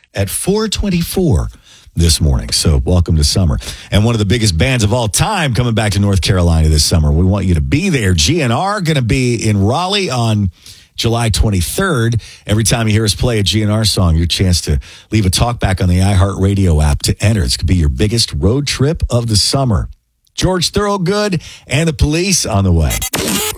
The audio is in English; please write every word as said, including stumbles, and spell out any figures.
at four twenty-four this morning. So welcome to summer. And one of the biggest bands of all time coming back to North Carolina this summer. We want you to be there. G N R going to be in Raleigh on July twenty-third. Every time you hear us play a G N R song, your chance to leave a talkback on the iHeartRadio app to enter. It's going to be your biggest road trip of the summer. George Thorogood and the Police on the way.